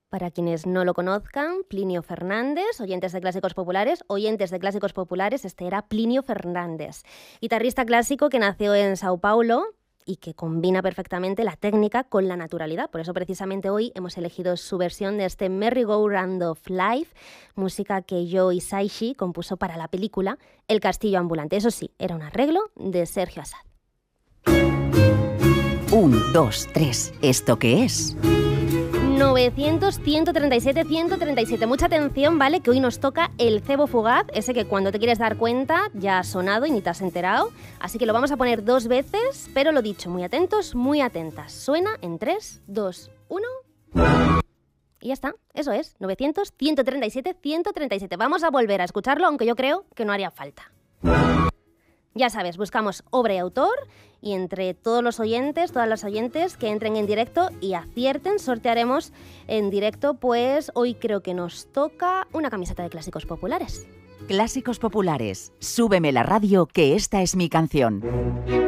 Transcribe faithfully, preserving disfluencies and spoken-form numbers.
Para quienes no lo conozcan, Plinio Fernández, oyentes de Clásicos Populares, oyentes de Clásicos Populares, este era Plinio Fernández, guitarrista clásico que nació en Sao Paulo y que combina perfectamente la técnica con la naturalidad. Por eso precisamente hoy hemos elegido su versión de este Merry Go Round of Life, música que Joe Hisaishi compuso para la película El Castillo Ambulante. Eso sí, era un arreglo de Sergio Assad. Un, dos, tres. ¿Esto qué es? novecientos, ciento treinta y siete, ciento treinta y siete. Mucha atención, ¿vale? Que hoy nos toca el cebo fugaz, ese que cuando te quieres dar cuenta ya ha sonado y ni te has enterado. Así que lo vamos a poner dos veces, pero lo dicho, muy atentos, muy atentas. Suena en tres, dos, uno... Y ya está, eso es, novecientos, ciento treinta y siete, ciento treinta y siete. Vamos a volver a escucharlo, aunque yo creo que no haría falta. Ya sabes, buscamos obra y autor y entre todos los oyentes, todas las oyentes que entren en directo y acierten, sortearemos en directo, pues hoy creo que nos toca una camiseta de Clásicos Populares. Clásicos Populares. Súbeme la radio, que esta es mi canción.